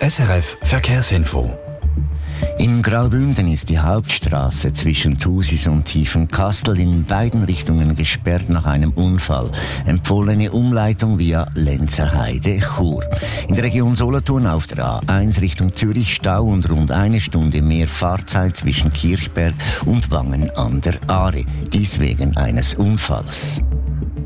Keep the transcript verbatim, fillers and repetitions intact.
S R F Verkehrsinfo. In Graubünden ist die Hauptstraße zwischen Thusis und Tiefenkastel in beiden Richtungen gesperrt nach einem Unfall. Empfohlene Umleitung via Lenzerheide-Chur. In der Region Solothurn auf der A eins Richtung Zürich Stau und rund eine Stunde mehr Fahrzeit zwischen Kirchberg und Wangen an der Aare. Dies wegen eines Unfalls.